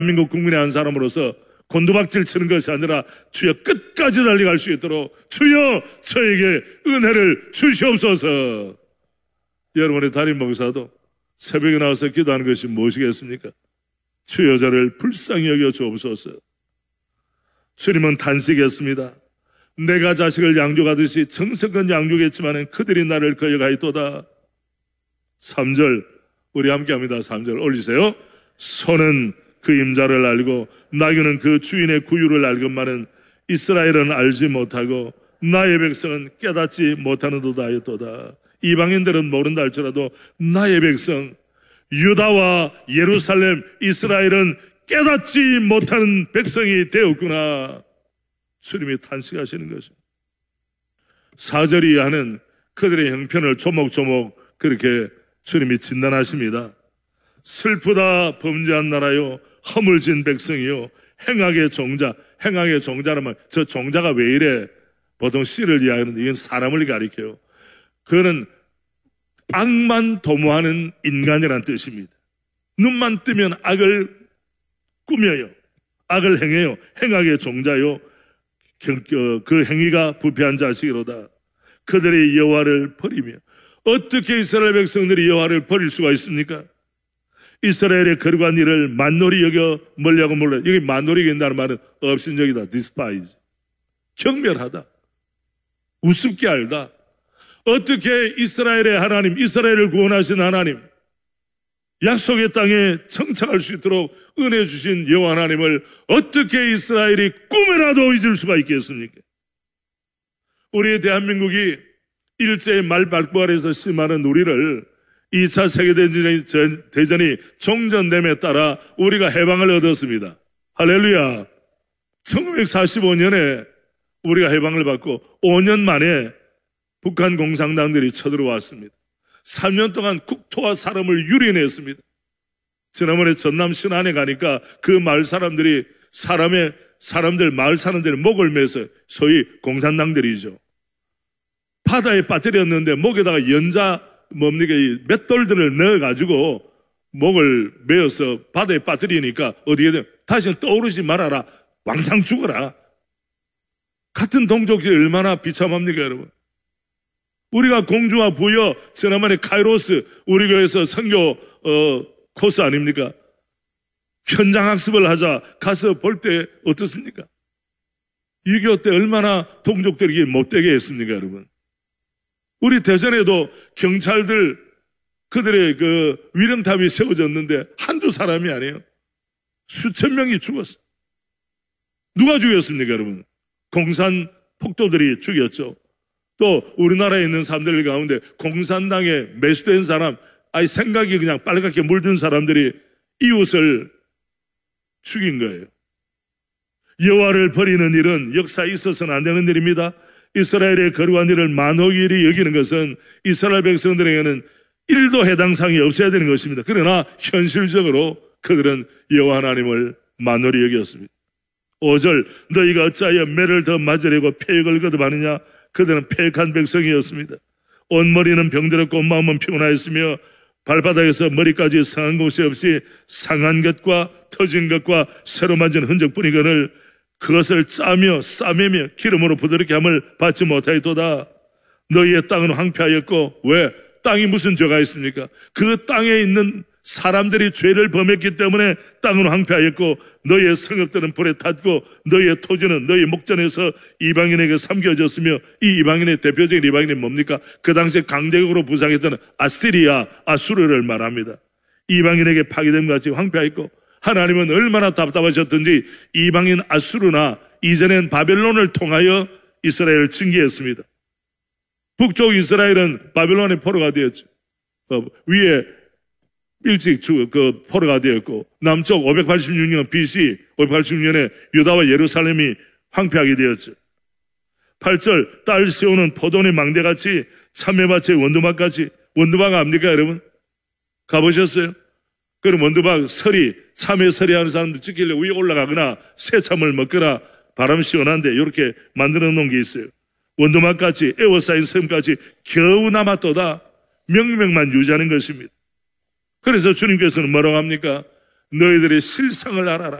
대한민국 국민의 한 사람으로서 곤두박질 치는 것이 아니라 주여 끝까지 달려갈 수 있도록 주여 저에게 은혜를 주시옵소서. 여러분의 담임 목사도 새벽에 나와서 기도하는 것이 무엇이겠습니까? 주여 저를 불쌍히 여겨 주옵소서. 주님은 단식했습니다. 내가 자식을 양육하듯이 정성껏 양육했지만 그들이 나를 거역하였도다. 3절 우리 함께 합니다. 3절 올리세요. 소는 그 임자를 알고 나귀는 그 주인의 구유를 알건만은 이스라엘은 알지 못하고 나의 백성은 깨닫지 못하는도다 하였도다. 이방인들은 모른다 할지라도 나의 백성 유다와 예루살렘 이스라엘은 깨닫지 못하는 백성이 되었구나. 주님이 탄식하시는 것입니다. 4절이 하는 그들의 형편을 조목조목 그렇게 주님이 진단하십니다. 슬프다 범죄한 나라요 허물진 백성이요 행악의 종자. 행악의 종자라면 저 종자가 왜 이래? 보통 씨를 이야기하는데 이건 사람을 가리켜요. 그거는 악만 도모하는 인간이란 뜻입니다. 눈만 뜨면 악을 꾸며요. 악을 행해요. 행악의 종자요 그 행위가 부패한 자식이로다. 그들의 여호와를 버리며. 어떻게 이스라엘 백성들이 여호와를 버릴 수가 있습니까? 이스라엘의 거룩한 일을 만놀이 여겨 멀리하고 몰라. 여기 만놀이 여긴다는 말은 업신적이다. despise. 경멸하다. 우습게 알다. 어떻게 이스라엘의 하나님, 이스라엘을 구원하신 하나님, 약속의 땅에 정착할 수 있도록 은혜 주신 여호와 하나님을 어떻게 이스라엘이 꿈에라도 잊을 수가 있겠습니까? 우리의 대한민국이 일제의 말발부 아래서 심하는 우리를 2차 세계대전이 종전됨에 따라 우리가 해방을 얻었습니다. 할렐루야. 1945년에 우리가 해방을 받고 5년 만에 북한 공산당들이 쳐들어왔습니다. 3년 동안 국토와 사람을 유린했습니다. 지난번에 전남 신안에 가니까 그 마을 사람들이 마을 사람들이 목을 매서 소위 공산당들이죠. 바다에 빠뜨렸는데 목에다가 맷돌들을 넣어가지고 목을 메어서 바다에 빠뜨리니까 어디에 다시는 떠오르지 말아라. 왕창 죽어라. 같은 동족들이 얼마나 비참합니까, 여러분? 우리가 공주와 부여, 지난번에 카이로스, 우리 교회에서 선교, 코스 아닙니까? 현장 학습을 하자, 가서 볼 때 어떻습니까? 6.25 때 얼마나 동족들이 못되게 했습니까, 여러분? 우리 대전에도 경찰들, 그들의 그 위령탑이 세워졌는데 한두 사람이 아니에요. 수천 명이 죽었어. 누가 죽였습니까, 여러분? 공산 폭도들이 죽였죠. 또 우리나라에 있는 사람들 가운데 공산당에 매수된 사람, 생각이 그냥 빨갛게 물든 사람들이 이웃을 죽인 거예요. 여호와를 버리는 일은 역사에 있어서는 안 되는 일입니다. 이스라엘의 거룩한 일을 만호일이 여기는 것은 이스라엘 백성들에게는 1도 해당 사항이 없어야 되는 것입니다. 그러나 현실적으로 그들은 여호와 하나님을 만홀히 여겼습니다. 5절 너희가 어찌하여 매를 더 맞으려고 폐역을 거듭하느냐. 그들은 폐역한 백성이었습니다. 온머리는 병들었고 마음은 피곤하였으며 발바닥에서 머리까지 상한 곳이 없이 상한 것과 터진 것과 새로 맞은 흔적뿐이거늘 그것을 짜며 싸매며 기름으로 부드럽게 함을 받지 못하였도다. 너희의 땅은 황폐하였고 왜? 땅이 무슨 죄가 있습니까? 그 땅에 있는 사람들이 죄를 범했기 때문에 땅은 황폐하였고 너희의 성읍들은 불에 탔고 너희의 토지는 너희 목전에서 이방인에게 삼겨졌으며 이 이방인의 대표적인 이방인이 뭡니까? 그 당시에 강대국으로 부상했던 아시리아, 아수르를 말합니다. 이방인에게 파괴됨 같이 황폐하였고 하나님은 얼마나 답답하셨던지 이방인 아수르나 이전엔 바벨론을 통하여 이스라엘을 징계했습니다. 북쪽 이스라엘은 바벨론의 포로가 되었죠. 위에 일찍 포로가 되었고 남쪽 586년 BC 586년에 유다와 예루살렘이 황폐하게 되었죠. 8절 딸 시온은 포도원의 망대같이 참외밭의 원두막같이. 원두막 압니까 여러분? 가보셨어요? 그럼 원두막 서리 참외 서리 하는 사람들 지키려고 위에 올라가거나 새참을 먹거나 바람 시원한데 이렇게 만들어 놓은 게 있어요. 원두막같이 에워싸인 섬같이 겨우 남았도다. 명맥만 유지하는 것입니다. 그래서 주님께서는 뭐라고 합니까? 너희들의 실상을 알아라.